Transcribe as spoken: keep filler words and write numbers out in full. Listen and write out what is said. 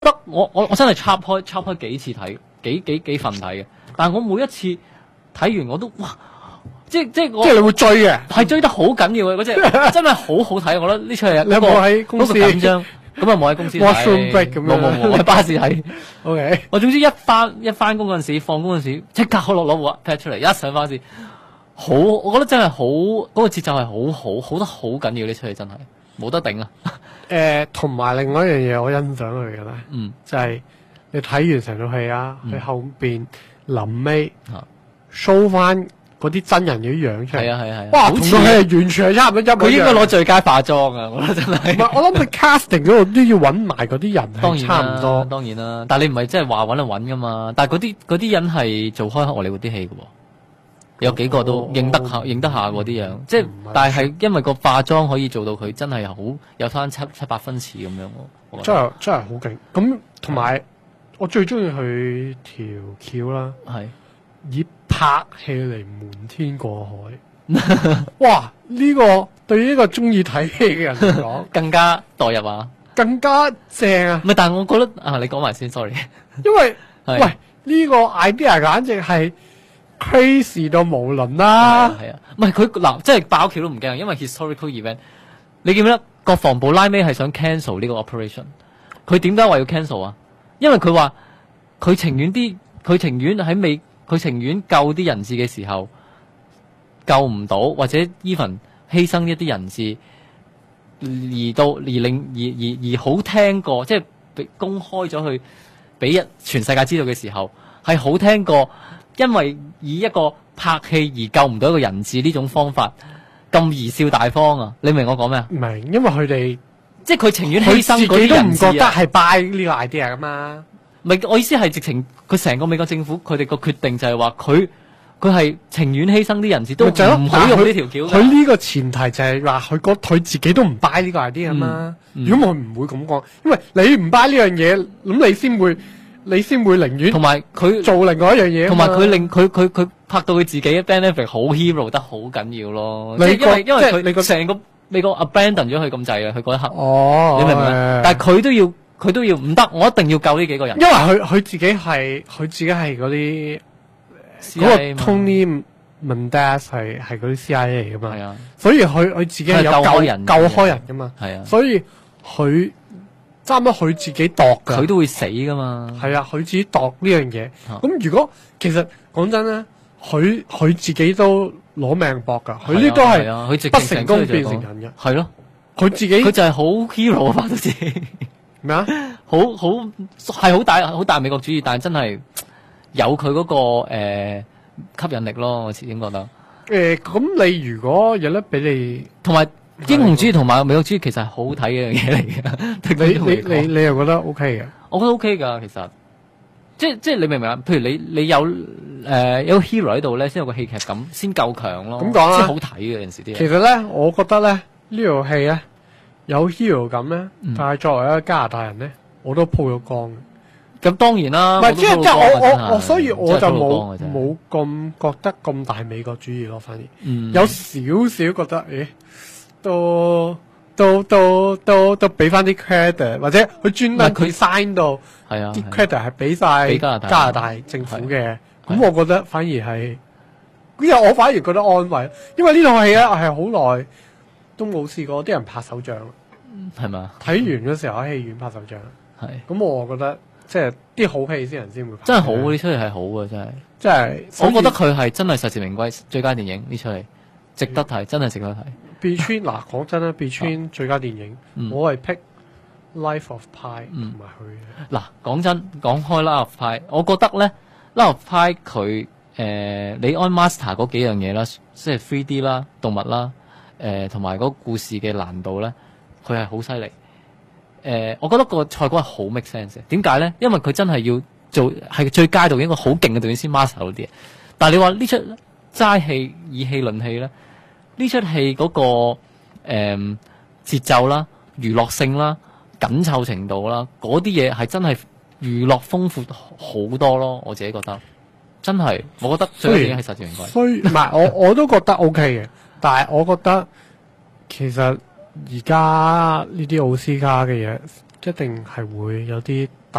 得我我我真係插開插開幾次睇，幾幾幾份睇嘅。但係我每一次睇完我都哇，即即我即係你會追嘅， 係追得好緊要嘅嗰只，真係好好睇。我覺得呢出戲你有冇喺公司嗰個緊張？咁啊冇喺公司睇 Washroom break 咁樣冇冇冇喺巴士睇。 O K， 我總之一翻一翻工嗰陣時，放工嗰陣時，即刻攞攞部 iPad 出嚟，一上巴士，好，我覺得真係好嗰個節奏係好好，好得好緊要呢出戲真係冇得頂啊！ 誒，同埋另外一樣嘢我欣賞佢嘅咧， 嗯， 就係你睇完成套戲啊，佢後邊臨尾啊 show 翻嗰啲真人嘅樣出嚟， 係啊係啊係啊， 哇， 好似同佢係完全係差唔多一模一樣。 佢應該攞最佳化妝啊！我覺得真唔係。 係，我諗佢 casting 嗰度都要揾埋嗰啲人係當然啦差唔多。 當然啦，但係你唔係真係話揾就揾噶嘛？但係嗰啲嗰啲人係做開荷里活啲戲嘅喎，有幾個都認得下認得下嗰啲樣，即係唔係但係因為個化妝可以做到佢真係好有翻七七八分似咁樣喎。我覺真得係真係好勁。咁同埋我最中意佢條橋啦， 係以拍戲嚟瞞天過海。哇！呢、個對於一個中意睇戲嘅人嚟講， 更加代入啊！ 更加正啊！ 唔係，但係我覺得啊，你講埋先，sorry。 因為係喂呢、個 idea 簡直係 crazy 到無倫啦。 係啊，唔係佢嗱，即係爆橋都唔驚，因為 historical event。你記唔記得國防部拉尾係想 cancel 呢個 operation？佢點解話要 cancel 啊？因為佢話佢情願啲，佢情願喺未，佢情願救啲人質嘅時候救唔到，或者 even 犧牲一啲人質，而到而令而而而好聽過，即係俾公開咗去俾一全世界知道嘅時候，係好聽過。因為以一個拍戲而救唔到一個人質呢種方法咁貽笑大方啊！你明我講咩啊？ 明，因為佢哋即係佢情願佢犧牲自嗰啲人己都唔覺質啊！ 得係 buy 呢個 idea 噶嘛。 唔係我意思係直情佢成個美國政府佢哋個決定就係話佢佢係情願犧牲啲人質都咪就係咯唔好用呢條橋㗎。 佢呢個前提就係話佢覺佢自己都唔 buy 呢個 idea 啊嘛。 嗯嗯如果佢唔會咁講，因為你唔 buy 呢樣嘢，咁你先會你先會寧願同埋佢做另外一樣嘢啊嘛。 同埋佢令佢佢佢拍到佢自己嘅 benefit 好 hero 得好緊要咯。 你即係因為因為覺即係你覺佢成個美國 abandon 咗佢咁滯啊！佢嗰一刻， 哦， 你明唔明啊？但係佢都要佢都要唔得，我一定要救呢幾個人。 因為佢佢自己係佢自己係嗰啲嗰個 C I A 嘛 Tony Mendez 係係嗰啲 C I A 嚟噶嘛， 係啊， 所以佢佢自己係有佢係救開救人嘅救開人噶嘛， 係啊， 所以佢差唔多佢自己度噶， 佢都會死噶嘛。 係啊，佢自己度呢樣嘢。 啊咁如果其實講真咧，佢佢自己都攞命搏噶，佢呢都係係啊佢直不情成功變出去就講成人嘅， 係咯， 佢自己佢就係好 hero 啊！拍到自己咩啊？ 好好係好大好大美國主義，但係真係有佢嗰、個、呃、吸引力咯。我始終覺得， 誒咁你如果有得俾你， 同埋英雄主義同埋美國主義其實係好好睇嘅一樣嘢嚟嘅。對你你觀眾嚟講你你又覺得 OK 嘅？ 我覺得 OK 㗎，其實即即你明唔明啊？譬如你你有誒、呃、有個 hero 喺度咧，先有個戲劇感，先夠強咯。 咁講啦先好睇嘅有陣時啲嘢。 其實咧，我覺得咧呢套戲咧有 hero 感咧， 嗯但係作為一個加拿大人咧，我都鋪咗光嘅。 咁當然啦， 唔係即係即係我我我，所以我就真係冇鋪咗光嘅啫冇咁覺得咁大美國主義咯，反而嗯有少少覺得，誒，都都都都都俾翻啲 credit，或者佢專登唔係佢 design 到係啊， 啲係啊 credit 係俾晒俾加拿大加拿大政府嘅，咁係我覺得反而係，因為我反而覺得安慰，因為呢套戲咧係好耐都冇試過啲人拍手掌， 係嘛？ 睇完嗰時候喺戲院拍手掌， 係咁我覺得即係啲好戲先人先會拍， 真係好，呢出戲係好嘅，真係。 即係我覺得佢係真係實至名歸最佳電影呢出戲，值得睇，真係值得睇。 Between 嗱講真啦，Between 最佳電影， 嗯我係 pick Life of Pi 同嗯埋佢嘅。 嗱，講真，講開 Life of Pi，我覺得咧 Life of Pi 佢誒李安 master 嗰幾樣嘢啦，即係 three D 啦、動物啦，誒同埋嗰個故事嘅難度咧，佢係好犀利。誒、呃，我覺得個賽果係好 make sense 嘅。點解咧？因為佢真係要做係最佳導演，一個好勁嘅導演先 master 到啲嘢。但係你話呢出齋戲以戲論戲咧，呢出戲嗰個誒、呃、節奏啦、娛樂性啦、緊湊程度啦，嗰啲嘢係真係娛樂豐富好多咯。我自己覺得真係，我覺得最佳電影係實至名歸。 所以唔係我我都覺得 OK 嘅，但係我覺得其實而家呢啲奧斯卡嘅嘢一定係會有啲